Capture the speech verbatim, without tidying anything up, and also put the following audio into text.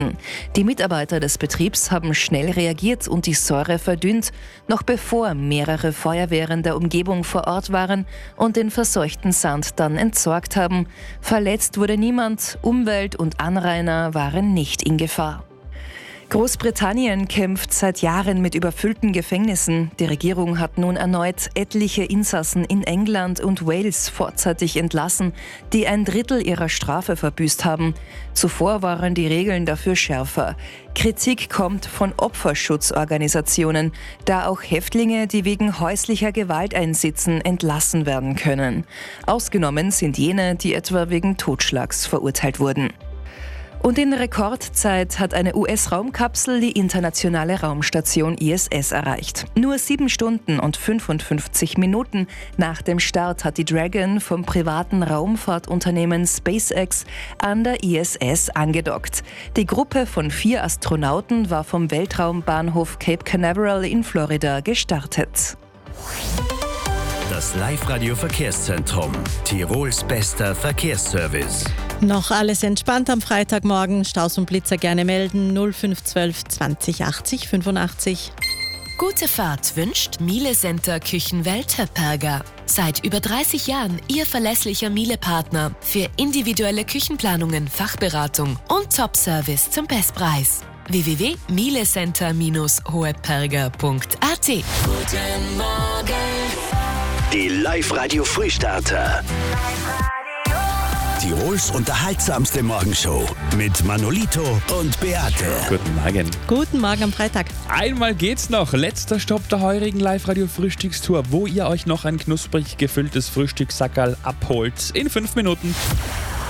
Die Mitarbeiter des Betriebs haben schnell reagiert und die Säure verdünnt, noch bevor mehrere Feuerwehren der Umgebung vor Ort waren und den verseuchten Sand dann entsorgt haben. Verletzt wurde niemand, Umwelt und Anrainer waren nicht in Gefahr. Großbritannien kämpft seit Jahren mit überfüllten Gefängnissen. Die Regierung hat nun erneut etliche Insassen in England und Wales vorzeitig entlassen, die ein Drittel ihrer Strafe verbüßt haben. Zuvor waren die Regeln dafür schärfer. Kritik kommt von Opferschutzorganisationen, da auch Häftlinge, die wegen häuslicher Gewalt einsitzen, entlassen werden können. Ausgenommen sind jene, die etwa wegen Totschlags verurteilt wurden. Und in Rekordzeit hat eine U S-Raumkapsel die internationale Raumstation I S S erreicht. Nur sieben Stunden und fünfundfünfzig Minuten nach dem Start hat die Dragon vom privaten Raumfahrtunternehmen SpaceX an der I S S angedockt. Die Gruppe von vier Astronauten war vom Weltraumbahnhof Cape Canaveral in Florida gestartet. Das Live-Radio-Verkehrszentrum. Tirols bester Verkehrsservice. Noch alles entspannt am Freitagmorgen. Staus und Blitzer gerne melden. null fünf zwölf zwanzig achtzig fünfundachtzig. Gute Fahrt wünscht Miele Center Küchenwelt Höpperger. Seit über dreißig Jahren Ihr verlässlicher Miele-Partner für individuelle Küchenplanungen, Fachberatung und Top-Service zum Bestpreis. w w w punkt mielecenter hoepperger punkt a t. Guten Morgen. Die Live-Radio-Frühstarter. Tirols unterhaltsamste Morgenshow mit Manolito und Beate. Guten Morgen. Guten Morgen am Freitag. Einmal geht's noch. Letzter Stopp der heurigen Live-Radio-Frühstückstour, wo ihr euch noch ein knusprig gefülltes Frühstückssackerl abholt. In fünf Minuten.